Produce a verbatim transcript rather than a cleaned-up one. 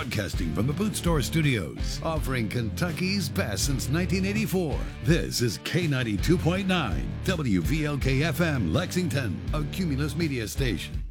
Broadcasting from the Boot Store Studios, offering Kentucky's best since nineteen eighty-four. This is K ninety-two point nine, W V L K F M, Lexington, a Cumulus Media station.